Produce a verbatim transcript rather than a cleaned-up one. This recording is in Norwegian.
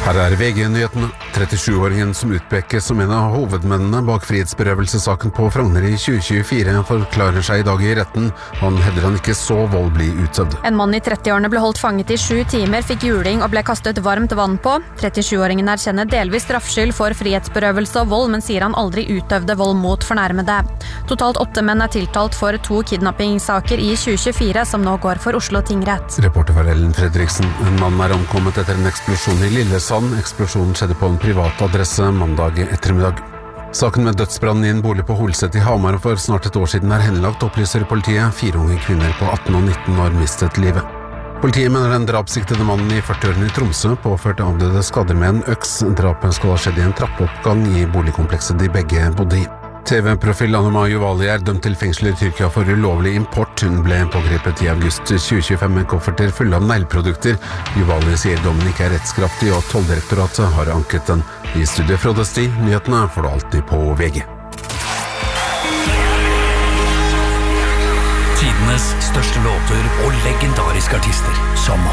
Her er V G-nyhetene. trettisju-åringen som utpekes som en av hovedmennene bak frihetsberøvelsesaken på Frogner i tjue tjuefire forklarer seg i dag i retten. Han hevder han ikke så vold bli utøvd. En mann i trettiårene ble holdt fanget i sju timer, fikk juling og ble kastet varmt vann på. trettisju-åringen erkjenner delvis straffskyld for frihetsberøvelse og vold, men sier han aldri utøvde vold mot fornærmede. Totalt åtte menn er tiltalt for to kidnappingssaker i tjue tjuefire, som nå går for Oslo tingrett. Reporter var Ellen Fredriksen. En mann er omkommet etter en eksplosjon i Lillesand. Eksplosjonen skjedde på en privat adresse mandag ettermiddag. Saken med dødsbrannen i en bolig på Holset i Hamar for snart et år siden er henlagt, opplyser politiet. Fire unge kvinner på atten og nitten år mistet livet. Politiet mener den drapssiktede mannen i førtiårene i Tromsø påførte avdøde skader med en øks. Drapet skal ha skjedd i en trappeoppgang i boligkomplekset de begge bodde i. T V-profil Anuma Juvali er dømt til fengsel i Tyrkia for ulovlig import. Hun ble pågrepet i august tjue tjuefem med kofferter fulle av neglprodukter. Juvali sier dommen ikke er rettskraftig, og Tolldirektoratet har anket den. I studiet Frode Sti, nyhetene får du alltid på V G. Tidenes største låter og legendariske artister som